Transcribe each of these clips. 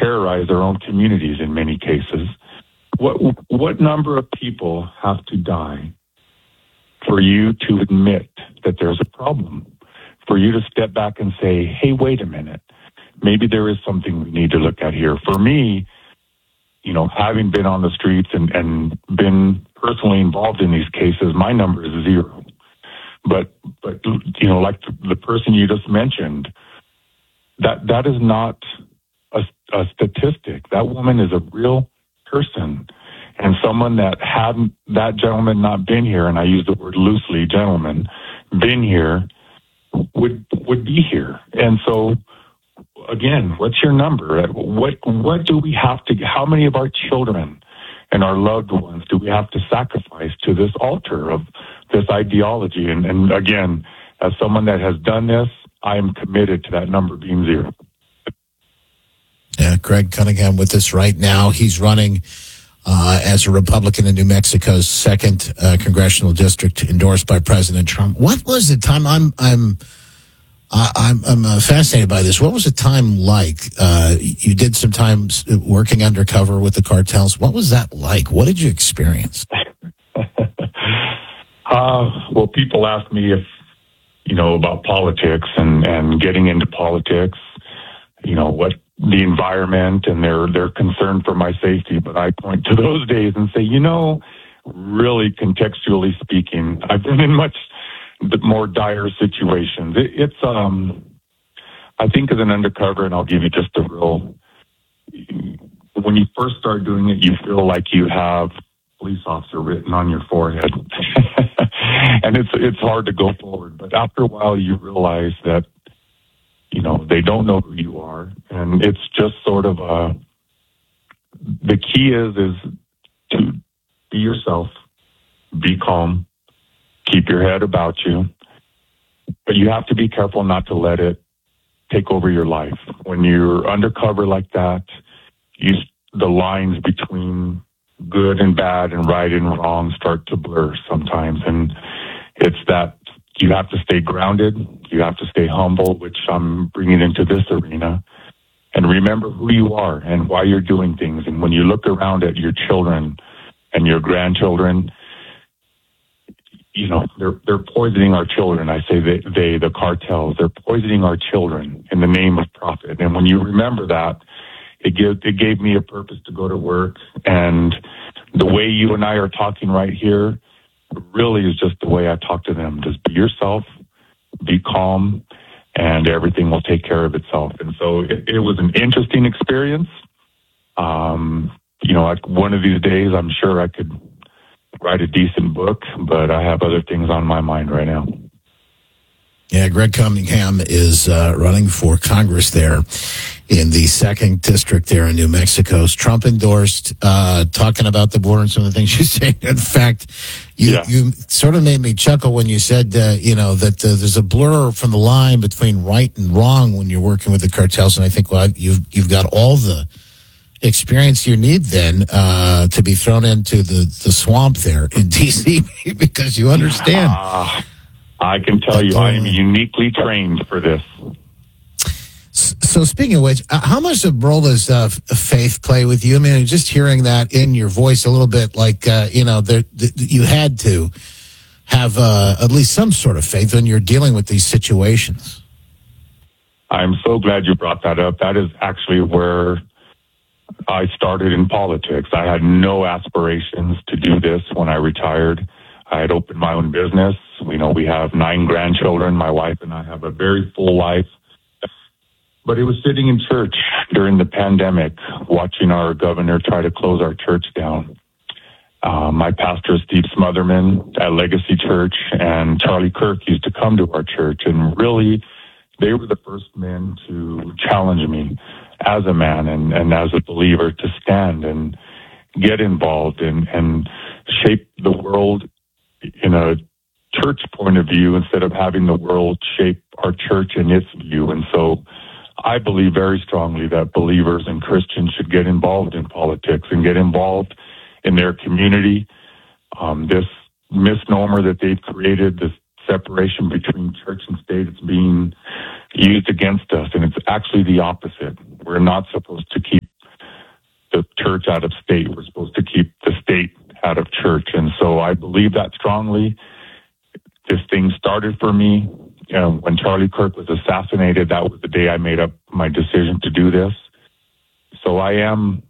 terrorize their own communities in many cases. What number of people have to die for you to admit that there's a problem? For you to step back and say, hey, wait a minute, maybe there is something we need to look at here. For me, having been on the streets and been personally involved in these cases, my number is 0. But like the person you just mentioned, that is not a statistic. That woman is a real person, and someone that hadn't, that gentleman not been here, and I use the word loosely, gentleman, been here, would be here. And so, again, what's your number? What do we have to, how many of our children and our loved ones do we have to sacrifice to this altar of this ideology? And again, as someone that has done this, I am committed to that number being 0. Yeah, Greg Cunningham with us right now. He's running as a Republican in New Mexico's 2nd congressional district, endorsed by President Trump. What was the time? I'm fascinated by this. What was the time like? You did some time working undercover with the cartels. What was that like? What did you experience? Well, people ask me if, about politics and getting into politics, what the environment, and they're concerned for my safety. But I point to those days and say, really contextually speaking, I've been in much more dire situations. It's I think as an undercover, and I'll give you just a real, when you first start doing it, you feel like you have police officer written on your forehead. And it's hard to go forward. But after a while, you realize that, they don't know who you are. And it's just sort of the key is to be yourself, be calm, keep your head about you. But you have to be careful not to let it take over your life. When you're undercover like that, the lines between good and bad and right and wrong start to blur sometimes. And it's that you have to stay grounded. You have to stay humble, which I'm bringing into this arena. And remember who you are and why you're doing things. And when you look around at your children and your grandchildren, they're poisoning our children. I say the cartels, they're poisoning our children in the name of profit. And when you remember that, it gave me a purpose to go to work. And the way you and I are talking right here really is just the way I talk to them. Just be yourself, be calm, and everything will take care of itself. And so it was an interesting experience. One of these days, I'm sure I could write a decent book, but I have other things on my mind right now. Yeah, Greg Cunningham is running for Congress there in the 2nd district there in New Mexico's Trump endorsed, talking about the border and some of the things you say. In fact, you sort of made me chuckle when you said, that there's a blur from the line between right and wrong when you're working with the cartels. And I think, you've got all the experience you need then to be thrown into the swamp there in D.C. because you understand. I can tell you, I am uniquely trained for this. So speaking of which, how much of a role does faith play with you? I mean, just hearing that in your voice a little bit, like, you had to have at least some sort of faith when you're dealing with these situations. I'm so glad you brought that up. That is actually where I started in politics. I had no aspirations to do this when I retired. I had opened my own business. We have 9 grandchildren. My wife and I have a very full life. But it was sitting in church during the pandemic, watching our governor try to close our church down. My pastor, Steve Smotherman, at Legacy Church, and Charlie Kirk used to come to our church. And really, they were the first men to challenge me as a man and as a believer to stand and get involved and shape the world in a church point of view instead of having the world shape our church in its view. And so I believe very strongly that believers and Christians should get involved in politics and get involved in their community. This misnomer that they've created, this separation between church and state, it's being used against us, and it's actually the opposite. We're not supposed to keep church out of state. We're supposed to keep the state out of church. And so I believe that strongly. This thing started for me when Charlie Kirk was assassinated. That was the day I made up my decision to do this. So I am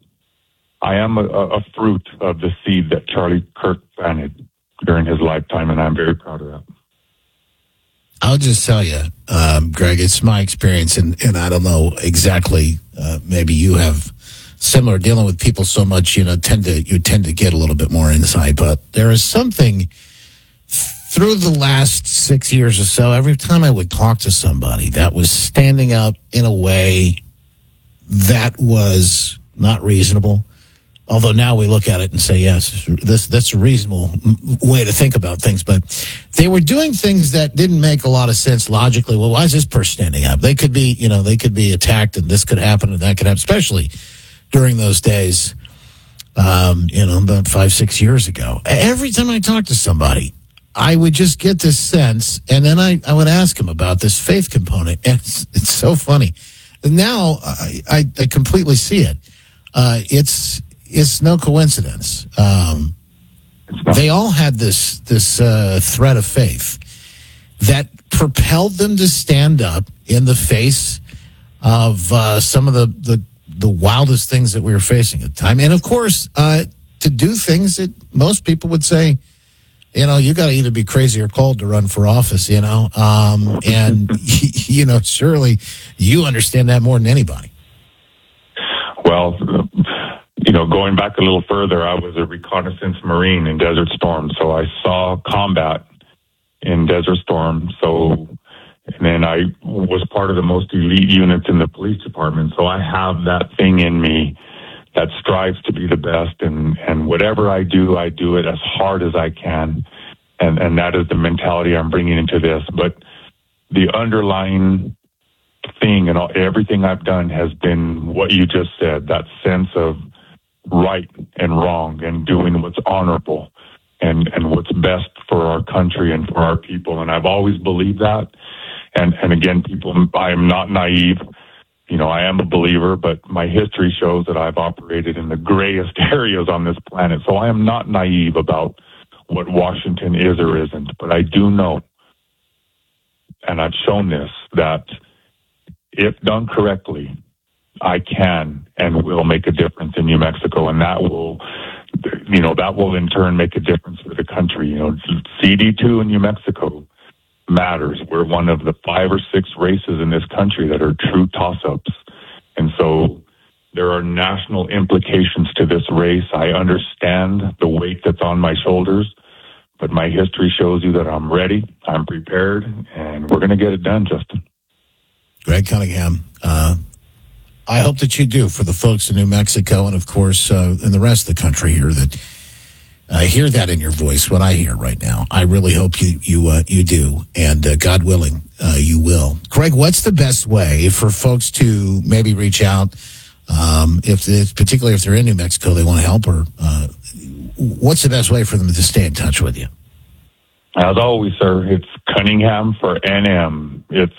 a fruit of the seed that Charlie Kirk planted during his lifetime, and I'm very proud of that. I'll just tell you, Greg, it's my experience, and I don't know exactly. Maybe you have similar dealing with people so much. You tend to get a little bit more insight. But there is something through the last 6 years or so. Every time I would talk to somebody that was standing up in a way that was not reasonable. Although now we look at it and say, yes, that's a reasonable way to think about things. But they were doing things that didn't make a lot of sense logically. Well, why is this person standing up? They could be attacked, and this could happen and that could happen, especially during those days, about 5-6 years ago. Every time I talked to somebody, I would just get this sense, and then I would ask them about this faith component. And it's so funny. Now I completely see it. It's no coincidence. They all had this thread of faith that propelled them to stand up in the face of some of the wildest things that we were facing at the time. And, of course, to do things that most people would say, you got to either be crazy or cold to run for office, and, surely you understand that more than anybody. Well, going back a little further, I was a reconnaissance Marine in Desert Storm, so I saw combat in Desert Storm. And then I was part of the most elite units in the police department, so I have that thing in me that strives to be the best, and whatever I do it as hard as I can, and that is the mentality I'm bringing into this. But the underlying thing and everything I've done has been what you just said, that sense of right and wrong and doing what's honorable and what's best for our country and for our people. And I've always believed that. And again, people, I am not naive. I am a believer, but my history shows that I've operated in the grayest areas on this planet. So I am not naive about what Washington is or isn't. But I do know, and I've shown this, that if done correctly, I can and will make a difference in New Mexico, and that will in turn make a difference for the country. CD2 in New Mexico matters. We're one of the 5 or 6 races in this country that are true toss-ups, and so there are national implications to this race. I understand the weight that's on my shoulders, but my history shows you that I'm ready, I'm prepared, and we're going to get it done, Justin. Greg Cunningham, I hope that you do for the folks in New Mexico and, of course, in the rest of the country here that hear that in your voice, what I hear right now. I really hope you do, and God willing, you will. Greg, what's the best way for folks to maybe reach out, particularly if they're in New Mexico, they want to help, or what's the best way for them to stay in touch with you? As always, sir, it's Cunningham for NM. It's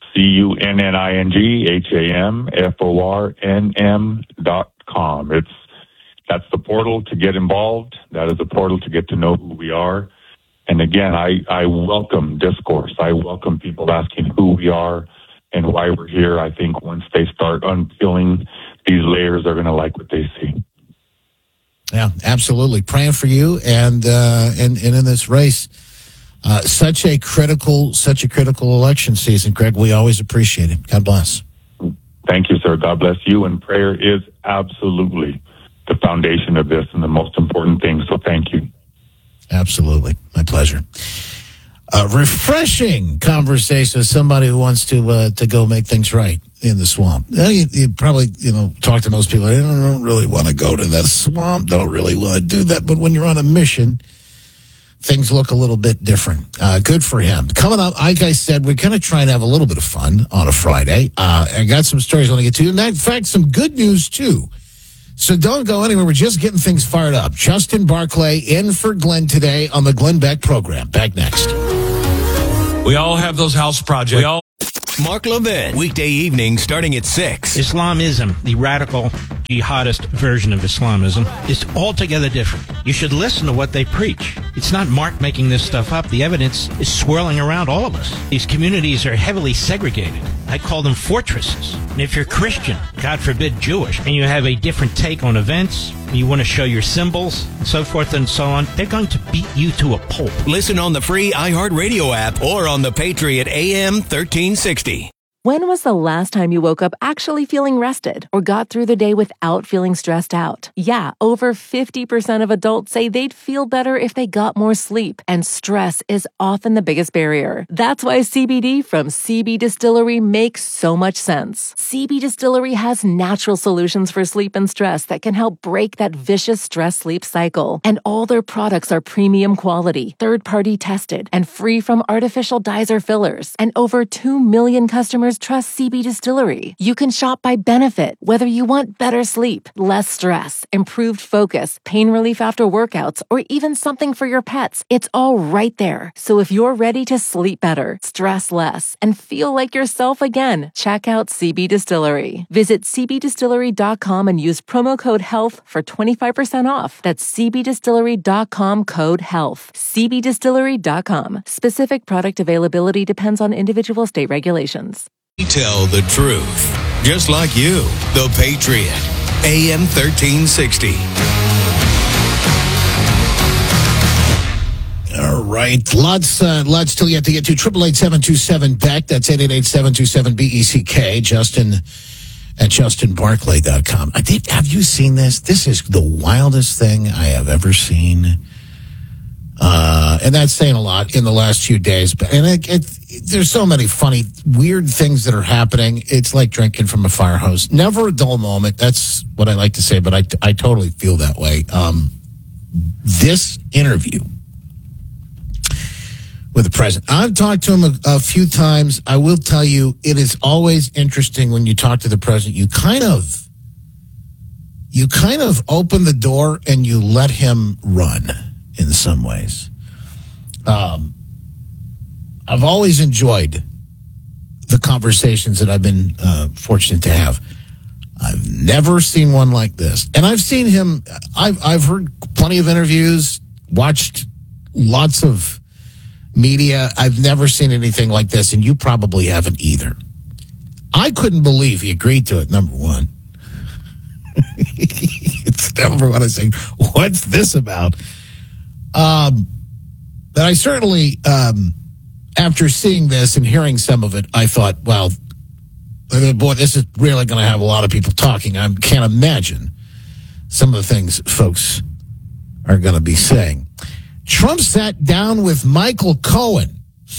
CUNNINGHAMFORNM.com. That's the portal to get involved. That is the portal to get to know who we are. And again, I welcome discourse. I welcome people asking who we are and why we're here. I think once they start unpeeling these layers, they're going to like what they see. Yeah, absolutely. Praying for you and in this race. Such a critical election season, Greg. We always appreciate it. God bless. Thank you, sir. God bless you. And prayer is absolutely the foundation of this and the most important thing. So thank you. Absolutely. My pleasure. Refreshing conversation with somebody who wants to go make things right in the swamp. You probably, talk to most people. I don't really want to go to that swamp. Don't really want to do that. But when you're on a mission, things look a little bit different. Good for him. Coming up, like I said, we're going to try and have a little bit of fun on a Friday. I got some stories I want to get to. And in fact, some good news, too. So don't go anywhere. We're just getting things fired up. Justin Barclay in for Glenn today on the Glenn Beck program. Back next. We all have those house projects. Mark Levin, weekday evenings starting at 6. Islamism, the radical jihadist version of Islamism, is altogether different. You should listen to what they preach. It's not Mark making this stuff up. The evidence is swirling around all of us. These communities are heavily segregated. I call them fortresses. And if you're Christian, God forbid Jewish, and you have a different take on events, you want to show your symbols, and so forth and so on, they're going to beat you to a pulp. Listen on the free iHeartRadio app or on the Patriot AM 1360. When was the last time you woke up actually feeling rested or got through the day without feeling stressed out? Yeah, over 50% of adults say they'd feel better if they got more sleep, and stress is often the biggest barrier. That's why CBD from CB Distillery makes so much sense. CB Distillery has natural solutions for sleep and stress that can help break that vicious stress-sleep cycle. And all their products are premium quality, third-party tested, and free from artificial dyes or fillers. And over 2 million customers trust CB Distillery. You can shop by benefit, whether you want better sleep, less stress, improved focus, pain relief after workouts, or even something for your pets. It's all right there. So if you're ready to sleep better, stress less, and feel like yourself again, check out CB Distillery. Visit cbdistillery.com and use promo code HEALTH for 25% off. That's cbdistillery.com, code HEALTH. cbdistillery.com. Specific product availability depends on individual state regulations. Tell the truth. Just like you, the Patriot. AM 1360. All right. Lots still yet to get to. 888-727-BECK. That's 888-727-BECK. Justin at justinbarclay.com. Have you seen this? This is the wildest thing I have ever seen. And that's saying a lot in the last few days. But there's so many funny, weird things that are happening. It's like drinking from a fire hose. Never a dull moment. That's what I like to say, but I totally feel that way. This interview with the president, I've talked to him a few times. I will tell you, it is always interesting when you talk to the president. You kind of open the door and you let him run in some ways. I've always enjoyed the conversations that I've been fortunate to have. I've never seen one like this. And I've seen him, I've heard plenty of interviews, watched lots of media. I've never seen anything like this, and you probably haven't either. I couldn't believe he agreed to it, number one. It's number one. I say, what's this about? But I certainly, after seeing this and hearing some of it, I thought, well, boy, this is really going to have a lot of people talking. I can't imagine some of the things folks are going to be saying. Trump sat down with Michael Cohen.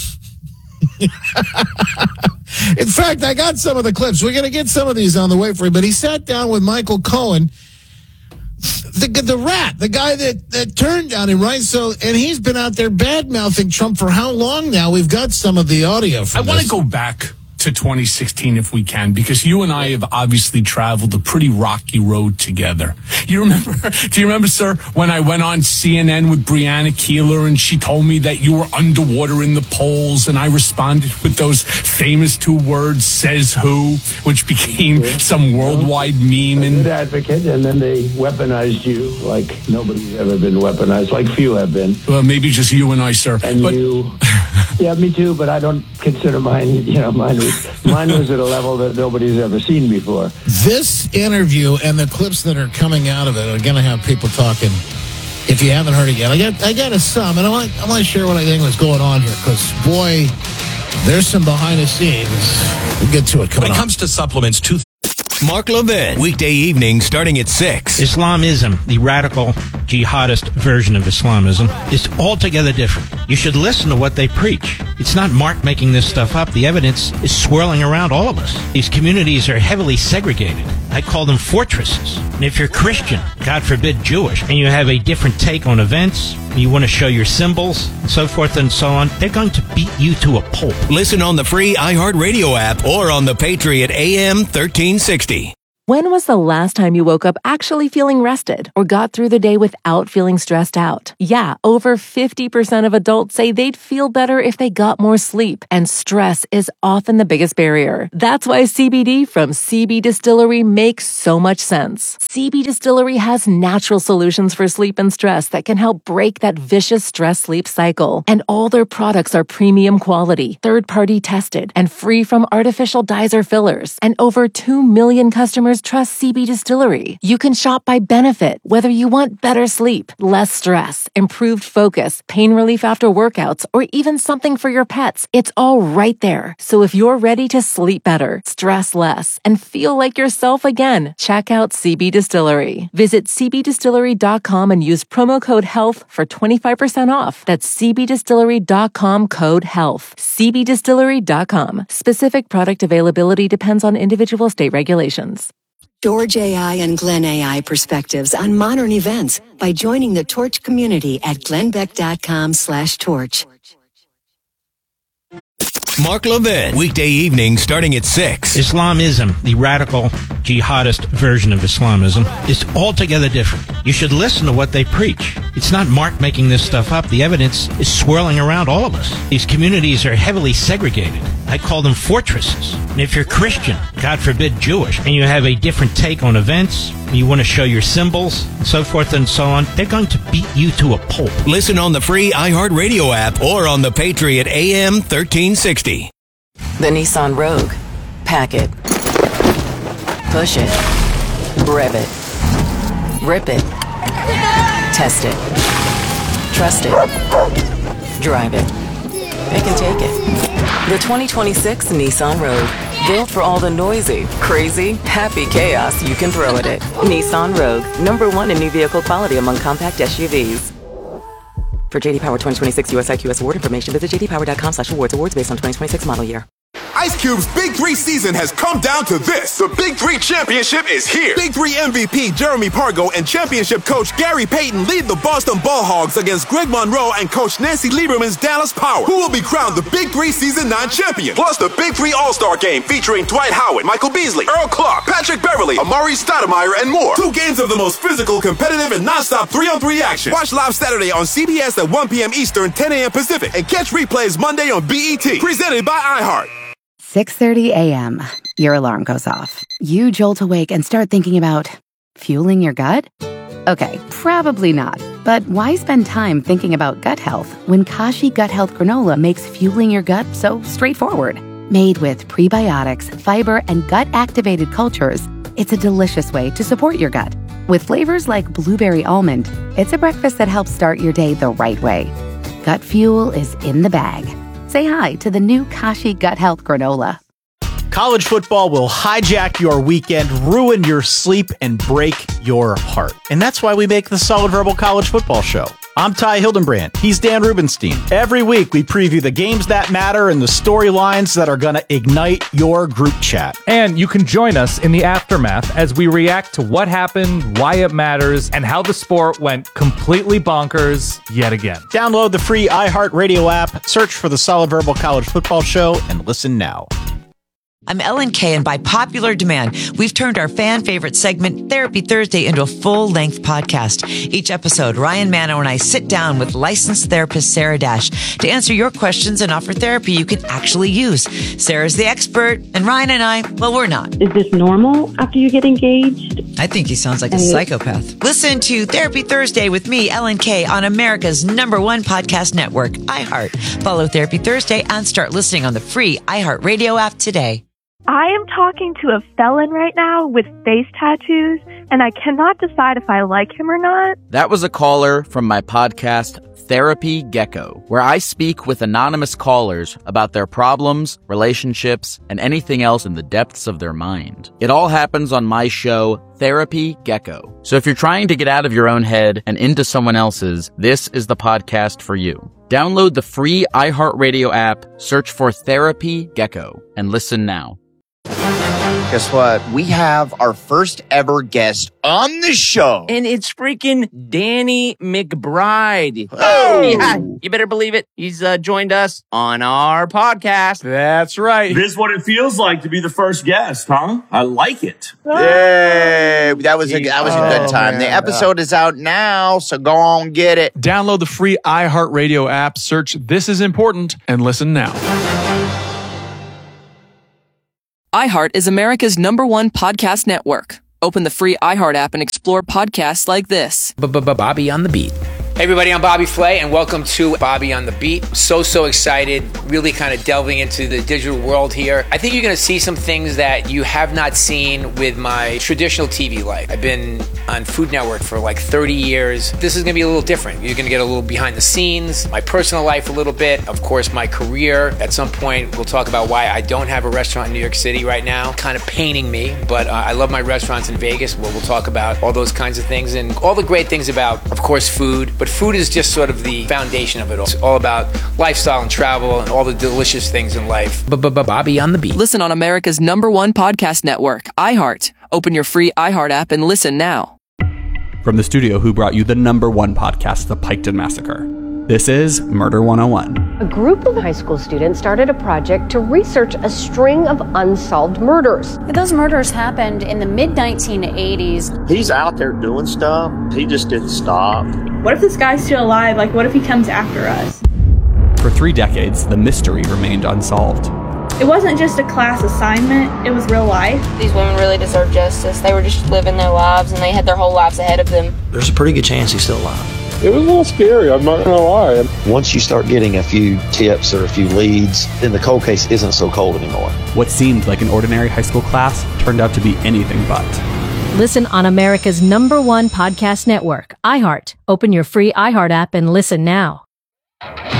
In fact, I got some of the clips. We're going to get some of these on the way for you, but he sat down with Michael Cohen, the rat, the guy that turned on him, right? So, and he's been out there bad-mouthing Trump for how long now? We've got some of the audio from I want to go back to 2016 if we can, because you and I have obviously traveled a pretty rocky road together. Do you remember, sir, when I went on CNN with Breonna Keeler and she told me that you were underwater in the polls, and I responded with those famous 2 words, says who, which became some worldwide meme. And good advocate, and then they weaponized you like nobody's ever been weaponized, like few have been. Well, maybe just you and I, sir. And you, yeah, me too, but I don't consider mine, mine was at a level that nobody's ever seen before. This interview and the clips that are coming out of it are going to have people talking. If you haven't heard it yet, I got a some, and I want to share what I think was going on here, because boy, there's some behind the scenes. We'll get to it. When it comes to supplements, Mark Levin, weekday evenings starting at 6. Islamism, the radical jihadist version of Islamism, is altogether different. You should listen to what they preach. It's not Mark making this stuff up. The evidence is swirling around all of us. These communities are heavily segregated. I call them fortresses. And if you're Christian, God forbid Jewish, and you have a different take on events, you want to show your symbols, and so forth and so on, they're going to beat you to a pulp. Listen on the free iHeartRadio app or on the Patriot AM 1360. When was the last time you woke up actually feeling rested or got through the day without feeling stressed out? Yeah, over 50% of adults say they'd feel better if they got more sleep, and stress is often the biggest barrier. That's why CBD from CB Distillery makes so much sense. CB Distillery has natural solutions for sleep and stress that can help break that vicious stress-sleep cycle. And all their products are premium quality, third-party tested, and free from artificial dyes or fillers. And over 2 million customers trust CB Distillery. You can shop by benefit, whether you want better sleep, less stress, improved focus, pain relief after workouts, or even something for your pets. It's all right there. So if you're ready to sleep better, stress less, and feel like yourself again, check out CB Distillery. Visit cbdistillery.com and use promo code HEALTH for 25% off. That's cbdistillery.com, code HEALTH. cbdistillery.com. Specific product availability depends on individual state regulations. George AI and Glenn AI perspectives on modern events by joining the Torch community at glennbeck.com/torch. Mark Levin, weekday evenings starting at 6. Islamism, the radical jihadist version of Islamism, is altogether different. You should listen to what they preach. It's not Mark making this stuff up. The evidence is swirling around all of us. These communities are heavily segregated. I call them fortresses. And if you're Christian, God forbid Jewish, and you have a different take on events, you want to show your symbols, and so forth and so on, they're going to beat you to a pulp. Listen on the free iHeartRadio app or on the Patriot AM 1360. The Nissan Rogue. Pack it. Push it. Rev it. Rip it. Test it. Trust it. Drive it. It can take it. The 2026 Nissan Rogue. Built for all the noisy, crazy, happy chaos you can throw at it. Nissan Rogue. #1 in new vehicle quality among compact SUVs. For JD Power 2026 US IQS award information, visit jdpower.com/awards. Awards based on 2026 model year. Ice Cube's Big 3 season has come down to this. The Big 3 Championship is here. Big 3 MVP Jeremy Pargo and championship coach Gary Payton lead the Boston Ball Hogs against Greg Monroe and coach Nancy Lieberman's Dallas Power, who will be crowned the Big 3 Season 9 champion. Plus the Big 3 All-Star Game featuring Dwight Howard, Michael Beasley, Earl Clark, Patrick Beverly, Amari Stoudemire, and more. 2 games of the most physical, competitive, and non-stop 3-on-3 action. Watch live Saturday on CBS at 1 p.m. Eastern, 10 a.m. Pacific, and catch replays Monday on BET. Presented by iHeart. 6:30 a.m. Your alarm goes off. You jolt awake and start thinking about fueling your gut? Okay, probably not. But why spend time thinking about gut health when Kashi Gut Health Granola makes fueling your gut so straightforward? Made with prebiotics, fiber, and gut-activated cultures, it's a delicious way to support your gut. With flavors like blueberry almond, it's a breakfast that helps start your day the right way. Gut fuel is in the bag. Say hi to the new Kashi Gut Health Granola. College football will hijack your weekend, ruin your sleep, and break your heart. And that's why we make the Solid Verbal College Football Show. I'm Ty Hildenbrand. He's Dan Rubenstein. Every week, we preview the games that matter and the storylines that are going to ignite your group chat. And you can join us in the aftermath as we react to what happened, why it matters, and how the sport went completely bonkers yet again. Download the free iHeartRadio app, search for the Solid Verbal College Football Show, and listen now. I'm Ellen Kay, and by popular demand, we've turned our fan favorite segment, Therapy Thursday, into a full-length podcast. Each episode, Ryan Manno and I sit down with licensed therapist Sarah Dash to answer your questions and offer therapy you can actually use. Sarah's the expert, and Ryan and I, well, we're not. Is this normal after you get engaged? I think he sounds like a psychopath. Listen to Therapy Thursday with me, Ellen Kay, on America's #1 podcast network, iHeart. Follow Therapy Thursday and start listening on the free iHeartRadio app today. I am talking to a felon right now with face tattoos, and I cannot decide if I like him or not. That was a caller from my podcast, Therapy Gecko, where I speak with anonymous callers about their problems, relationships, and anything else in the depths of their mind. It all happens on my show, Therapy Gecko. So if you're trying to get out of your own head and into someone else's, this is the podcast for you. Download the free iHeartRadio app, search for Therapy Gecko, and listen now. Guess what? We have our first ever guest on the show. And it's freaking Danny McBride. Oh! Yeah, you better believe it. He's joined us on our podcast. That's right. This is what it feels like to be the first guest, huh? I like it. Yay! That was a good time. The episode is out now, so go on, get it. Download the free iHeartRadio app, search This Is Important, and listen now. iHeart is America's #1 podcast network. Open the free iHeart app and explore podcasts like this. Bobby on the Beat. Hey everybody, I'm Bobby Flay, and welcome to Bobby on the Beat. So excited, really kind of delving into the digital world here. I think you're going to see some things that you have not seen with my traditional TV life. I've been on Food Network for like 30 years. This is going to be a little different. You're going to get a little behind the scenes, my personal life a little bit, of course my career. At some point, we'll talk about why I don't have a restaurant in New York City right now, kind of paining me, but I love my restaurants in Vegas, where we'll talk about all those kinds of things and all the great things about, of course, food. But food is just sort of the foundation of it all. It's all about lifestyle and travel and all the delicious things in life. Bobby on the Beat. Listen on America's #1 podcast network, iHeart. Open your free iHeart app and listen now. From the studio who brought you the #1 podcast, The Piketon Massacre, this is Murder 101. A group of high school students started a project to research a string of unsolved murders. Those murders happened in the mid-1980s. He's out there doing stuff. He just didn't stop. What if this guy's still alive? Like, what if he comes after us? For 3 decades, the mystery remained unsolved. It wasn't just a class assignment, it was real life. These women really deserve justice. They were just living their lives, and they had their whole lives ahead of them. There's a pretty good chance he's still alive. It was a little scary, I'm not going to lie. Once you start getting a few tips or a few leads, then the cold case isn't so cold anymore. What seemed like an ordinary high school class turned out to be anything but. Listen on America's #1 podcast network, iHeart. Open your free iHeart app and listen now.